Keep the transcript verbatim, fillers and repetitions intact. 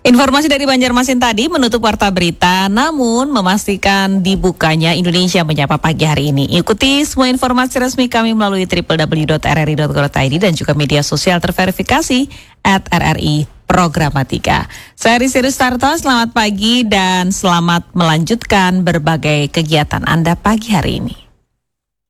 Informasi dari Banjarmasin tadi menutup warta berita, namun memastikan dibukanya Indonesia Menyapa pagi hari ini. Ikuti semua informasi resmi kami melalui w w w dot r r i dot go dot i d dan juga media sosial terverifikasi at r r i Programatika. Saya Risi Rustarto, selamat pagi dan selamat melanjutkan berbagai kegiatan Anda pagi hari ini.